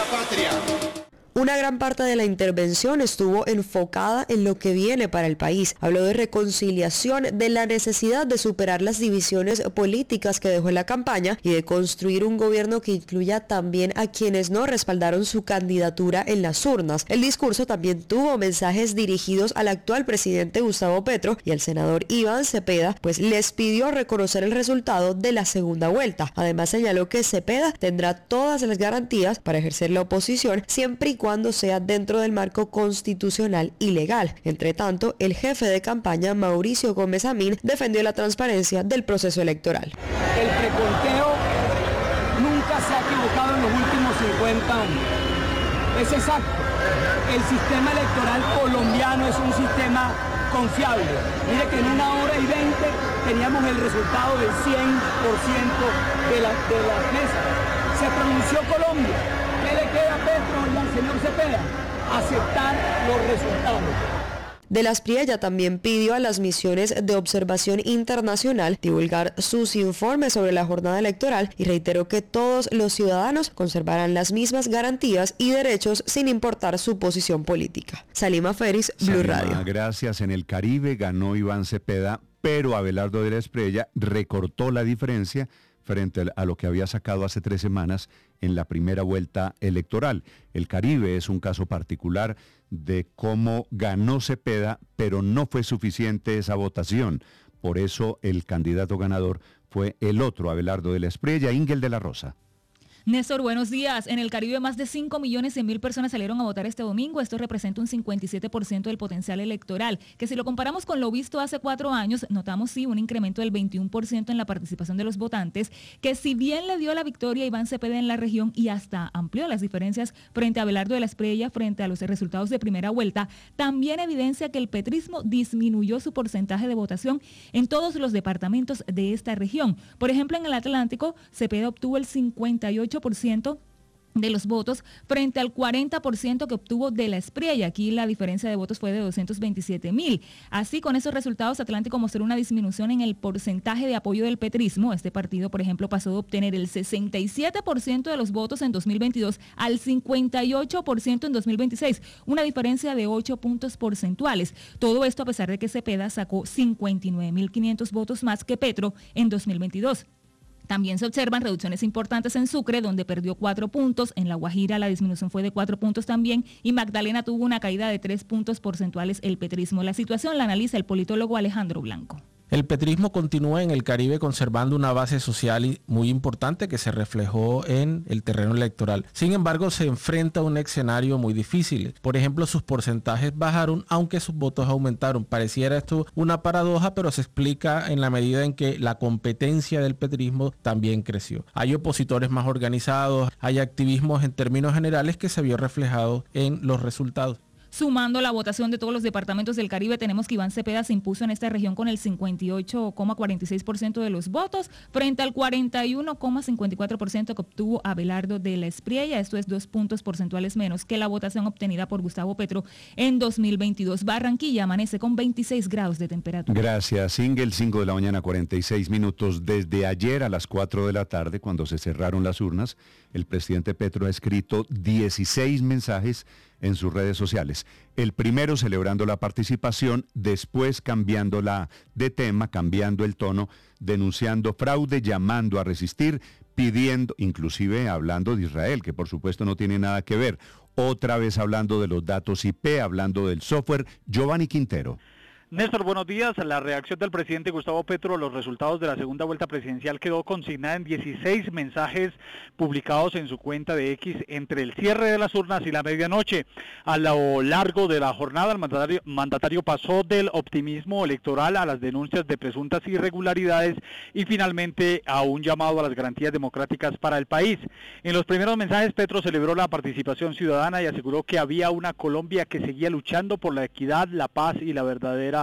la patria. Una gran parte de la intervención estuvo enfocada en lo que viene para el país. Habló de reconciliación, de la necesidad de superar las divisiones políticas que dejó en la campaña y de construir un gobierno que incluya también a quienes no respaldaron su candidatura en las urnas. El discurso también tuvo mensajes dirigidos al actual presidente Gustavo Petro y al senador Iván Cepeda, pues les pidió reconocer el resultado de la segunda vuelta. Además señaló que Cepeda tendrá todas las garantías para ejercer la oposición siempre y cuando sea dentro del marco constitucional y legal. Entre tanto, el jefe de campaña, Mauricio Gómez Amín, defendió la transparencia del proceso electoral. El preconteo nunca se ha equivocado en los últimos 50 años. Es exacto. El sistema electoral colombiano es un sistema confiable. Mire que en 1 hora y 20 teníamos el resultado del 100% de las mesas. Se pronunció Colombia. ¿Qué le queda a Petro y al señor Cepeda? Aceptar los resultados. De la Espriella también pidió a las misiones de observación internacional divulgar sus informes sobre la jornada electoral y reiteró que todos los ciudadanos conservarán las mismas garantías y derechos sin importar su posición política. Salima Feris, Blue Radio. Gracias. En el Caribe ganó Iván Cepeda, pero Abelardo de la Espriella recortó la diferencia frente a lo que había sacado hace 3 semanas en la primera vuelta electoral. El Caribe es un caso particular de cómo ganó Cepeda, pero no fue suficiente esa votación. Por eso el candidato ganador fue el otro, Abelardo de la Espriella, Ingel de la Rosa. Néstor, buenos días. En el Caribe más de 5.100.000 personas salieron a votar este domingo. Esto representa un 57% del potencial electoral, que si lo comparamos con lo visto hace 4 años, notamos sí un incremento del 21% en la participación de los votantes, que si bien le dio la victoria a Iván Cepeda en la región y hasta amplió las diferencias frente a Abelardo de la Espriella frente a los resultados de primera vuelta, también evidencia que el petrismo disminuyó su porcentaje de votación en todos los departamentos de esta región. Por ejemplo, en el Atlántico, Cepeda obtuvo el 58% de los votos frente al 40% que obtuvo de la Espriella. Aquí la diferencia de votos fue de 227.000. Así, con esos resultados, Atlántico mostró una disminución en el porcentaje de apoyo del petrismo. Este partido, por ejemplo, pasó de obtener el 67% de los votos en 2022 al 58% en 2026, una diferencia de 8 puntos porcentuales. Todo esto a pesar de que Cepeda sacó 59.500 votos más que Petro en 2022. También se observan reducciones importantes en Sucre, donde perdió 4 puntos. En La Guajira la disminución fue de 4 puntos también. Y Magdalena tuvo una caída de 3 puntos porcentuales el petrismo. La situación la analiza el politólogo Alejandro Blanco. El petrismo continúa en el Caribe conservando una base social muy importante que se reflejó en el terreno electoral. Sin embargo, se enfrenta a un escenario muy difícil. Por ejemplo, sus porcentajes bajaron, aunque sus votos aumentaron. Pareciera esto una paradoja, pero se explica en la medida en que la competencia del petrismo también creció. Hay opositores más organizados, hay activismos en términos generales que se vio reflejado en los resultados. Sumando la votación de todos los departamentos del Caribe, tenemos que Iván Cepeda se impuso en esta región con el 58,46% de los votos, frente al 41,54% que obtuvo Abelardo de la Espriella. Esto es 2 puntos porcentuales menos que la votación obtenida por Gustavo Petro en 2022. Barranquilla amanece con 26 grados de temperatura. Gracias, Ingel. 5 de la mañana, 46 minutos. Desde ayer a las 4 de la tarde, cuando se cerraron las urnas, el presidente Petro ha escrito 16 mensajes en sus redes sociales. El primero celebrando la participación, después cambiándola de tema, cambiando el tono, denunciando fraude, llamando a resistir, pidiendo, inclusive hablando de Israel, que por supuesto no tiene nada que ver. Otra vez hablando de los datos IP, hablando del software. Giovanni Quintero. Néstor, buenos días. La reacción del presidente Gustavo Petro a los resultados de la segunda vuelta presidencial quedó consignada en 16 mensajes publicados en su cuenta de X entre el cierre de las urnas y la medianoche. A lo largo de la jornada, el mandatario pasó del optimismo electoral a las denuncias de presuntas irregularidades y finalmente a un llamado a las garantías democráticas para el país. En los primeros mensajes, Petro celebró la participación ciudadana y aseguró que había una Colombia que seguía luchando por la equidad, la paz y la verdadera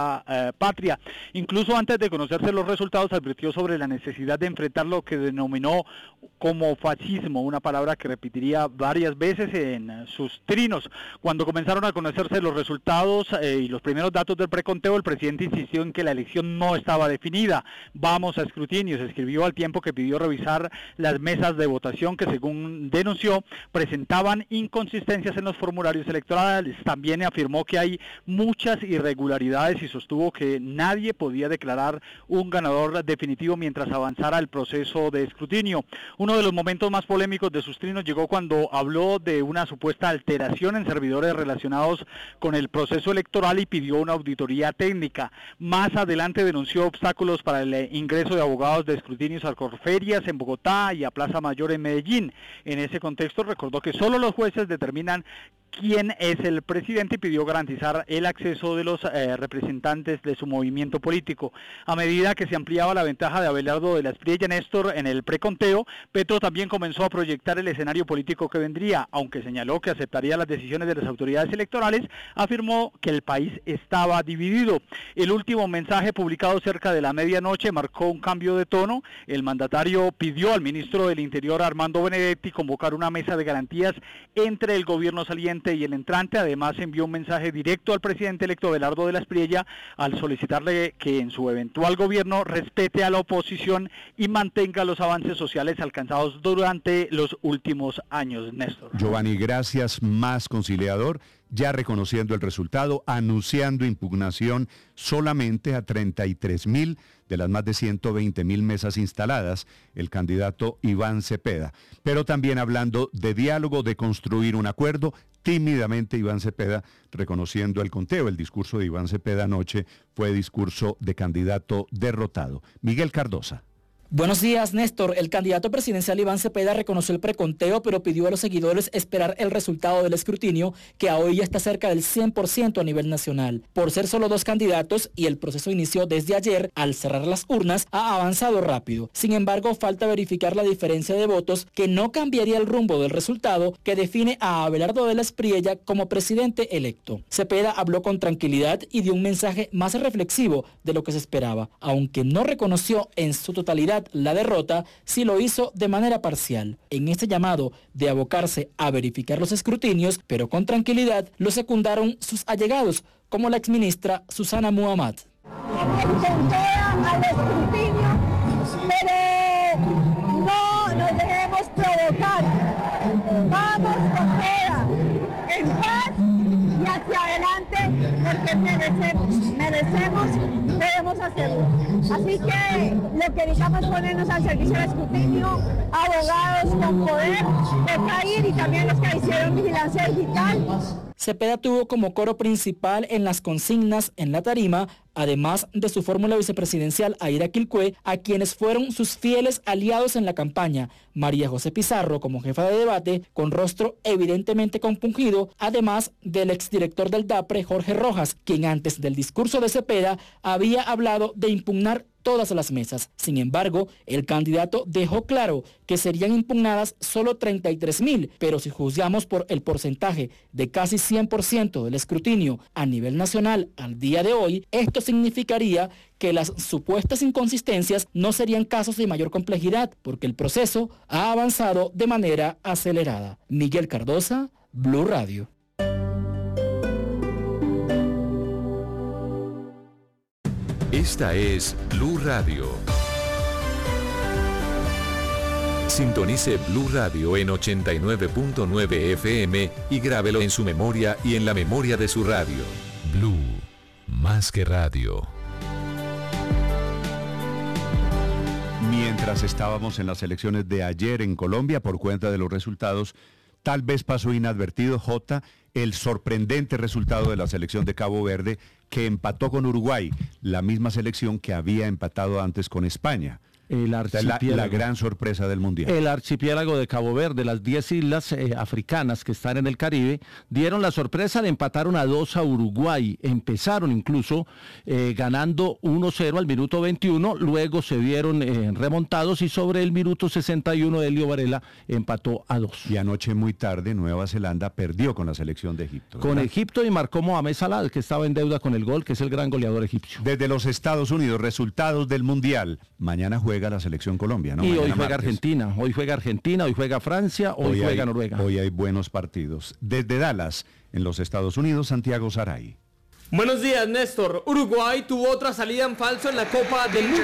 esta patria. Incluso antes de conocerse los resultados, advirtió sobre la necesidad de enfrentar lo que denominó como fascismo, una palabra que repetiría varias veces en sus trinos. Cuando comenzaron a conocerse los resultados y los primeros datos del preconteo, el presidente insistió en que la elección no estaba definida. Vamos a escrutinio, se escribió al tiempo que pidió revisar las mesas de votación que, según denunció, presentaban inconsistencias en los formularios electorales. También afirmó que hay muchas irregularidades y sostuvo que nadie podía declarar un ganador definitivo mientras avanzara el proceso de escrutinio. Uno de los momentos más polémicos de sus trinos llegó cuando habló de una supuesta alteración en servidores relacionados con el proceso electoral y pidió una auditoría técnica. Más adelante denunció obstáculos para el ingreso de abogados de escrutinios a Corferias en Bogotá y a Plaza Mayor en Medellín. En ese contexto recordó que solo los jueces determinan quién es el presidente y pidió garantizar el acceso de los representantes de su movimiento político. A medida que se ampliaba la ventaja de Abelardo de la Espriella Néstor en el preconteo, Petro también comenzó a proyectar el escenario político que vendría. Aunque señaló que aceptaría las decisiones de las autoridades electorales, afirmó que el país estaba dividido. El último mensaje publicado cerca de la medianoche marcó un cambio de tono. El mandatario pidió al ministro del Interior, Armando Benedetti, convocar una mesa de garantías entre el gobierno saliente y el entrante. Además envió un mensaje directo al presidente electo Abelardo de la Espriella al solicitarle que en su eventual gobierno respete a la oposición y mantenga los avances sociales alcanzados durante los últimos años. Néstor. Giovanni, gracias. Más conciliador, ya reconociendo el resultado, anunciando impugnación solamente a 33.000 de las más de 120.000 mesas instaladas, el candidato Iván Cepeda. Pero también hablando de diálogo, de construir un acuerdo, tímidamente Iván Cepeda reconociendo el conteo. El discurso de Iván Cepeda anoche fue discurso de candidato derrotado. Miguel Cardosa. Buenos días, Néstor. El candidato presidencial Iván Cepeda reconoció el preconteo, pero pidió a los seguidores esperar el resultado del escrutinio, que a hoy ya está cerca del 100% a nivel nacional. Por ser solo 2 candidatos y el proceso inició desde ayer, al cerrar las urnas, ha avanzado rápido. Sin embargo, falta verificar la diferencia de votos, que no cambiaría el rumbo del resultado que define a Abelardo de la Espriella como presidente electo. Cepeda habló con tranquilidad y dio un mensaje más reflexivo de lo que se esperaba. Aunque no reconoció en su totalidad la derrota, sí lo hizo de manera parcial. En este llamado de abocarse a verificar los escrutinios, pero con tranquilidad, lo secundaron sus allegados, como la exministra Susana Muhammad. Al escrutinio, pero no nos dejemos provocar. Vamos con toda, en paz y hacia adelante, porque merecemos, debemos hacerlo. Así que lo que necesitamos ponernos al servicio del escrutinio, abogados con poder de CAIR y también los que hicieron vigilancia digital. Cepeda tuvo como coro principal en las consignas en la tarima, además de su fórmula vicepresidencial Aira Quilcue, a quienes fueron sus fieles aliados en la campaña, María José Pizarro como jefa de debate, con rostro evidentemente compungido, además del exdirector del DAPRE, Jorge Rojas, quien antes del discurso de Cepeda había hablado de impugnar todas las mesas. Sin embargo, el candidato dejó claro que serían impugnadas solo 33.000, pero si juzgamos por el porcentaje de casi 100% del escrutinio a nivel nacional al día de hoy, esto significaría que las supuestas inconsistencias no serían casos de mayor complejidad, porque el proceso ha avanzado de manera acelerada. Miguel Cardosa, Blue Radio. Esta es Blue Radio. Sintonice Blue Radio en 89.9 FM y grábelo en su memoria y en la memoria de su radio. Blue, más que radio. Mientras estábamos en las elecciones de ayer en Colombia, por cuenta de los resultados, tal vez pasó inadvertido, Jota, el sorprendente resultado de la selección de Cabo Verde, que empató con Uruguay, la misma selección que había empatado antes con España. La gran sorpresa del Mundial. El archipiélago de Cabo Verde, las 10 islas africanas que están en el Caribe, dieron la sorpresa de empataron a 2 a Uruguay. Empezaron incluso ganando 1-0 al minuto 21, luego se vieron remontados y sobre el minuto 61 Elio Varela empató a 2. Y anoche muy tarde Nueva Zelanda perdió con la selección de Egipto, ¿verdad? Con Egipto, y marcó Mohamed Salah, que estaba en deuda con el gol, que es el gran goleador egipcio. Desde los Estados Unidos, resultados del Mundial. Mañana juega la selección Colombia, ¿no? Y Mañana hoy juega martes. Argentina, hoy juega Francia, hoy juega Noruega. Hoy hay buenos partidos. Desde Dallas, en los Estados Unidos, Santiago Saray. Buenos días, Néstor. Uruguay tuvo otra salida en falso en la Copa del Mundo.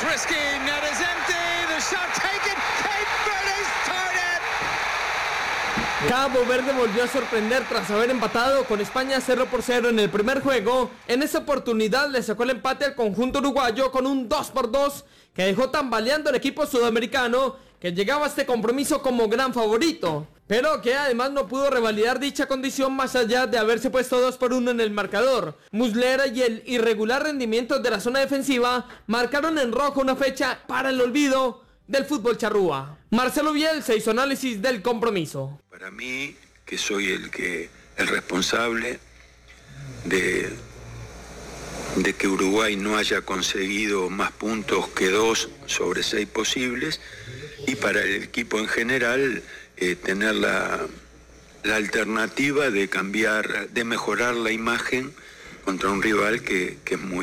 Cabo Verde volvió a sorprender tras haber empatado con España 0-0 en el primer juego. En esa oportunidad le sacó el empate al conjunto uruguayo con un 2-2 que dejó tambaleando al equipo sudamericano, que llegaba a este compromiso como gran favorito, pero que además no pudo revalidar dicha condición más allá de haberse puesto 2-1 en el marcador. Muslera y el irregular rendimiento de la zona defensiva marcaron en rojo una fecha para el olvido del fútbol charrúa. Marcelo Bielsa hizo análisis del compromiso. Para mí, que soy el responsable de que Uruguay no haya conseguido más puntos que 2 sobre 6 posibles, y para el equipo en general tener la alternativa de cambiar, de mejorar la imagen contra un rival que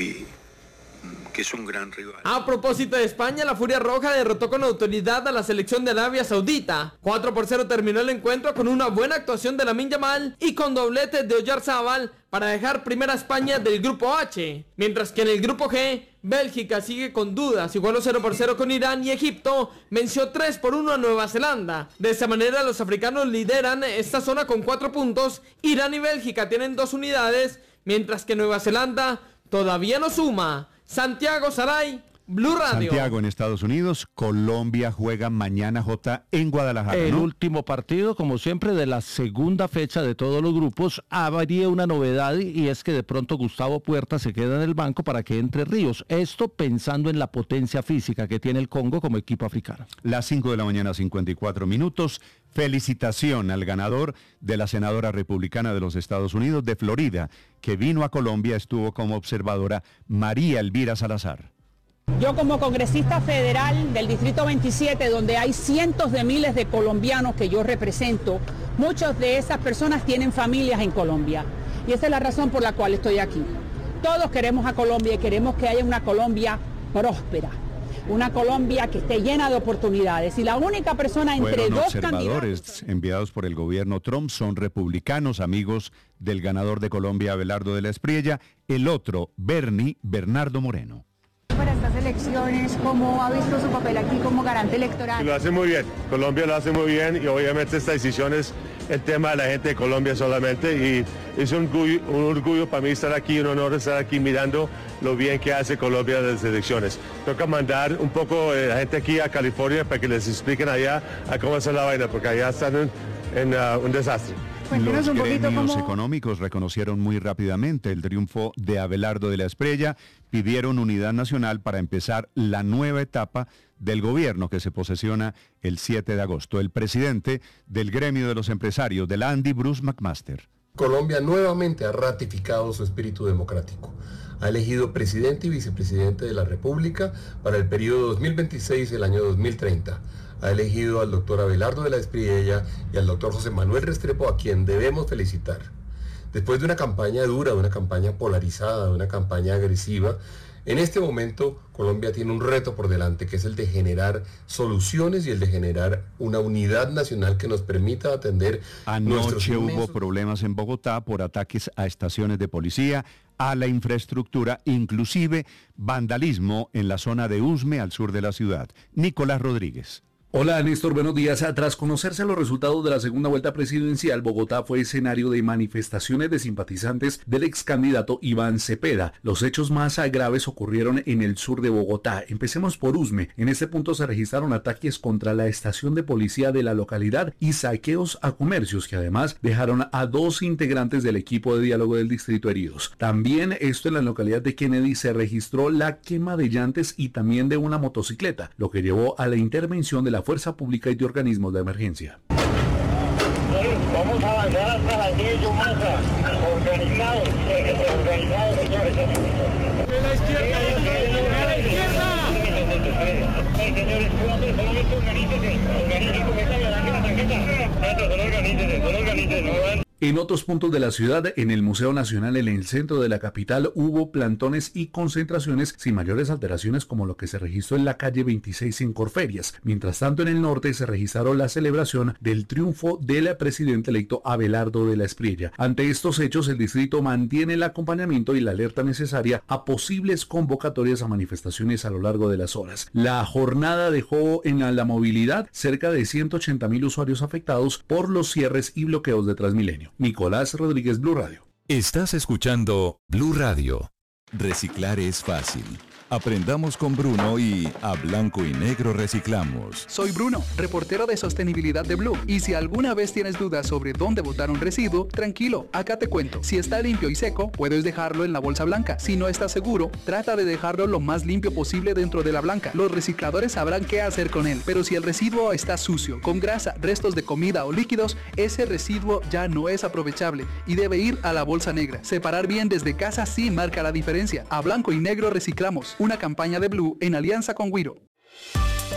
es un gran rival. A propósito de España, la Furia Roja derrotó con autoridad a la selección de Arabia Saudita. 4-0 terminó el encuentro con una buena actuación de Lamine Yamal y con doblete de Oyarzábal para dejar primera a España del grupo H. Mientras que en el grupo G, Bélgica sigue con dudas, igualó 0-0 con Irán, y Egipto venció 3-1 a Nueva Zelanda. De esa manera los africanos lideran esta zona con 4 puntos, Irán y Bélgica tienen 2 unidades, mientras que Nueva Zelanda todavía no suma. Santiago Saray, Blue Radio. Santiago, en Estados Unidos, Colombia juega mañana, J, en Guadalajara, El ¿no? último partido, como siempre, de la segunda fecha de todos los grupos. Habría una novedad, y es que de pronto Gustavo Puerta se queda en el banco para que entre Ríos. Esto pensando en la potencia física que tiene el Congo como equipo africano. Las 5 de la mañana, 54 minutos. Felicitación al ganador de la senadora republicana de los Estados Unidos de Florida, que vino a Colombia, estuvo como observadora, María Elvira Salazar. Yo como congresista federal del Distrito 27, donde hay cientos de miles de colombianos que yo represento, muchas de esas personas tienen familias en Colombia. Y esa es la razón por la cual estoy aquí. Todos queremos a Colombia y queremos que haya una Colombia próspera, una Colombia que esté llena de oportunidades. Y la única persona entre dos observadores enviados por el gobierno Trump son republicanos, amigos del ganador de Colombia, Abelardo de la Espriella. El otro, Bernardo Moreno. Para estas elecciones, ¿cómo ha visto su papel aquí como garante electoral? Lo hace muy bien, Colombia lo hace muy bien, y obviamente esta decisión es el tema de la gente de Colombia solamente, y es un orgullo para mí estar aquí, un honor estar aquí mirando lo bien que hace Colombia en las elecciones. Toca mandar un poco de la gente aquí a California para que les expliquen allá a cómo hacer la vaina, porque allá están en un desastre. Los gremios económicos reconocieron muy rápidamente el triunfo de Abelardo de la Espriella, pidieron unidad nacional para empezar la nueva etapa del gobierno que se posesiona el 7 de agosto. El presidente del gremio de los empresarios de la ANDI, Bruce McMaster. Colombia nuevamente ha ratificado su espíritu democrático. Ha elegido presidente y vicepresidente de la República para el periodo 2026 y el año 2030. Ha elegido al doctor Abelardo de la Espriella y al doctor José Manuel Restrepo, a quien debemos felicitar. Después de una campaña dura, de una campaña polarizada, de una campaña agresiva, en este momento Colombia tiene un reto por delante, que es el de generar soluciones y el de generar una unidad nacional que nos permita atender. Anoche hubo problemas en Bogotá por ataques a estaciones de policía, a la infraestructura, inclusive vandalismo en la zona de Usme, al sur de la ciudad. Nicolás Rodríguez. Hola Néstor, buenos días. Tras conocerse los resultados de la segunda vuelta presidencial, Bogotá fue escenario de manifestaciones de simpatizantes del ex candidato Iván Cepeda. Los hechos más graves ocurrieron en el sur de Bogotá. Empecemos por Usme. En este punto se registraron ataques contra la estación de policía de la localidad y saqueos a comercios que además dejaron a 2 integrantes del equipo de diálogo del distrito heridos. También esto en la localidad de Kennedy se registró la quema de llantes y también de una motocicleta, lo que llevó a la intervención de la Fuerza Pública y de organismos de emergencia. Vamos a avanzar hasta las 10 Yumasa, organizados, señores. ¡De la izquierda! ¡De la izquierda! Señores, solamente organícense, metan la tarjeta. Solo organícense, no van. En otros puntos de la ciudad, en el Museo Nacional, en el centro de la capital, hubo plantones y concentraciones sin mayores alteraciones como lo que se registró en la calle 26 en Corferias. Mientras tanto, en el norte se registró la celebración del triunfo del presidente electo Abelardo de la Espriella. Ante estos hechos, el distrito mantiene el acompañamiento y la alerta necesaria a posibles convocatorias a manifestaciones a lo largo de las horas. La jornada dejó en la movilidad cerca de 180.000 usuarios afectados por los cierres y bloqueos de Transmilenio. Nicolás Rodríguez, Blue Radio. Estás escuchando Blue Radio. Reciclar es fácil. Aprendamos con Bruno y a blanco y negro reciclamos. Soy Bruno, reportero de sostenibilidad de Blue. Y si alguna vez tienes dudas sobre dónde botar un residuo, tranquilo, acá te cuento. Si está limpio y seco, puedes dejarlo en la bolsa blanca. Si no estás seguro, trata de dejarlo lo más limpio posible dentro de la blanca. Los recicladores sabrán qué hacer con él. Pero si el residuo está sucio, con grasa, restos de comida o líquidos, ese residuo ya no es aprovechable y debe ir a la bolsa negra. Separar bien desde casa sí marca la diferencia. A blanco y negro reciclamos. Una campaña de Blue en alianza con Wiro.